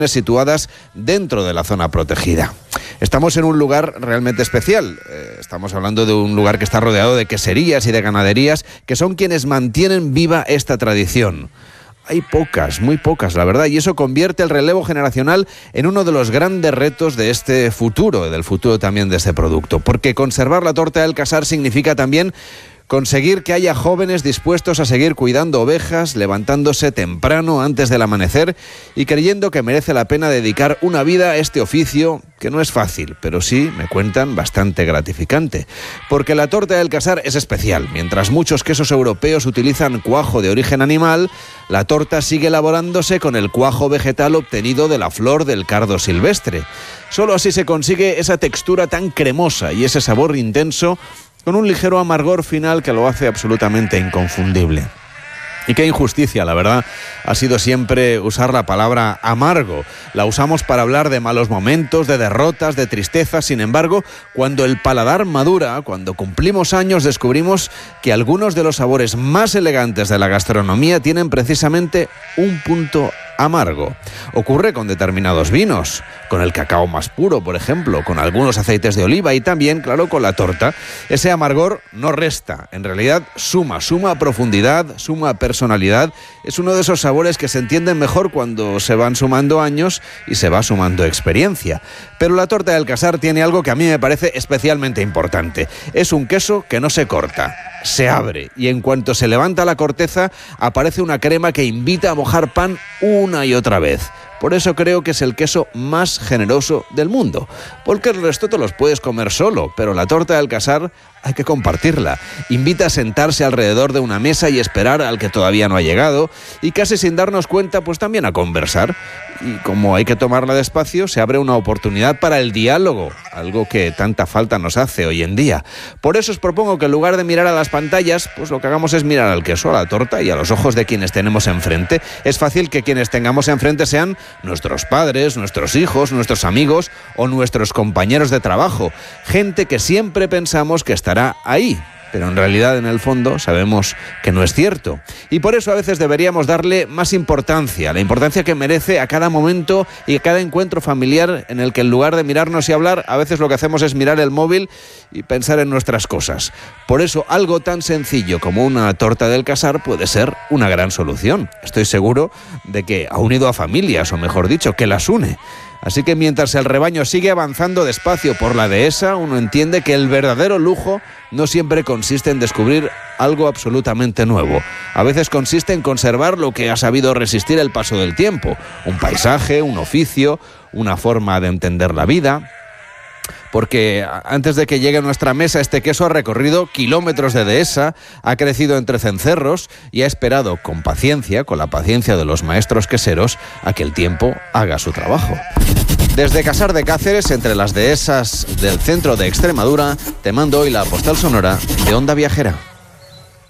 situadas dentro de la zona protegida. Estamos en un lugar realmente especial. Estamos hablando de un lugar que está rodeado de queserías y de ganaderías, que son quienes mantienen viva esta tradición. Hay pocas, muy pocas, la verdad, y eso convierte el relevo generacional en uno de los grandes retos de este futuro, del futuro también de este producto. Porque conservar la torta del Casar significa también conseguir que haya jóvenes dispuestos a seguir cuidando ovejas, levantándose temprano antes del amanecer y creyendo que merece la pena dedicar una vida a este oficio, que no es fácil, pero sí, me cuentan, bastante gratificante. Porque la torta del Casar es especial. Mientras muchos quesos europeos utilizan cuajo de origen animal, la torta sigue elaborándose con el cuajo vegetal obtenido de la flor del cardo silvestre. Solo así se consigue esa textura tan cremosa y ese sabor intenso, con un ligero amargor final que lo hace absolutamente inconfundible. Y qué injusticia, la verdad, ha sido siempre usar la palabra amargo. La usamos para hablar de malos momentos, de derrotas, de tristezas. Sin embargo, cuando el paladar madura, cuando cumplimos años, descubrimos que algunos de los sabores más elegantes de la gastronomía tienen precisamente un punto amargo. Ocurre con determinados vinos, con el cacao más puro, por ejemplo, con algunos aceites de oliva y también, claro, con la torta. Ese amargor no resta, en realidad suma profundidad, suma personalidad. Es uno de esos sabores que se entienden mejor cuando se van sumando años y se va sumando experiencia. Pero la torta del Casar tiene algo que a mí me parece especialmente importante. Es un queso que no se corta, se abre y en cuanto se levanta la corteza aparece una crema que invita a mojar pan una y otra vez. Por eso creo que es el queso más generoso del mundo, porque el resto te los puedes comer solo, pero la torta del Casar hay que compartirla. Invita a sentarse alrededor de una mesa y esperar al que todavía no ha llegado, y casi sin darnos cuenta, pues también a conversar. Y como hay que tomarla despacio, se abre una oportunidad para el diálogo, algo que tanta falta nos hace hoy en día. Por eso os propongo que en lugar de mirar a las pantallas, pues lo que hagamos es mirar al queso, a la torta y a los ojos de quienes tenemos enfrente. Es fácil que quienes tengamos enfrente sean nuestros padres, nuestros hijos, nuestros amigos o nuestros compañeros de trabajo. Gente que siempre pensamos que estará ahí, pero en realidad en el fondo sabemos que no es cierto. Y por eso a veces deberíamos darle más importancia, la importancia que merece a cada momento y a cada encuentro familiar en el que en lugar de mirarnos y hablar, a veces lo que hacemos es mirar el móvil y pensar en nuestras cosas. Por eso algo tan sencillo como una torta del Casar puede ser una gran solución. Estoy seguro de que ha unido a familias, o mejor dicho, que las une. Así que mientras el rebaño sigue avanzando despacio por la dehesa, uno entiende que el verdadero lujo no siempre consiste en descubrir algo absolutamente nuevo. A veces consiste en conservar lo que ha sabido resistir el paso del tiempo. Un paisaje, un oficio, una forma de entender la vida. Porque antes de que llegue a nuestra mesa este queso ha recorrido kilómetros de dehesa, ha crecido entre cencerros y ha esperado con paciencia, con la paciencia de los maestros queseros, a que el tiempo haga su trabajo. Desde Casar de Cáceres, entre las dehesas del centro de Extremadura, te mando hoy la postal sonora de Onda Viajera.